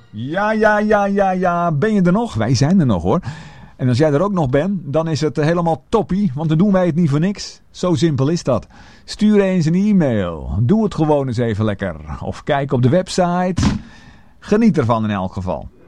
Ja. Ben je er nog? Wij zijn er nog hoor. En als jij er ook nog bent, dan is het helemaal toppie. Want dan doen wij het niet voor niks. Zo simpel is dat. Stuur eens een e-mail. Doe het gewoon eens even lekker. Of kijk op de website. Geniet ervan in elk geval.